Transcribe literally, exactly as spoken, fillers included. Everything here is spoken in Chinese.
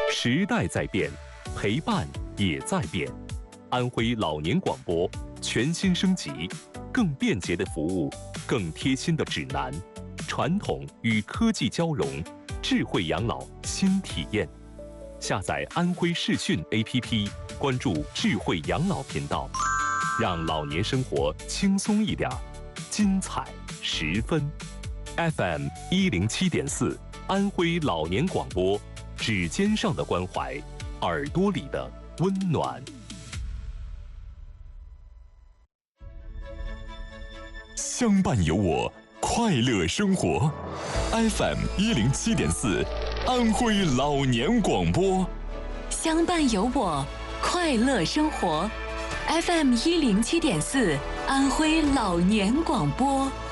时代在变，陪伴也在变。安徽老年广播全新升级，更便捷的服务，更贴心的指南，传统与科技交融，智慧养老新体验。下载安徽视讯 A P P， 关注智慧养老频道，让老年生活轻松一点，精彩十分。F M 一零七点四，安徽老年广播，指尖上的关怀，耳朵里的温暖。 相伴有我，快乐生活。F M 一零七点四，安徽老年广播。 相伴有我，快乐生活。F M 一零七点四，安徽老年广播。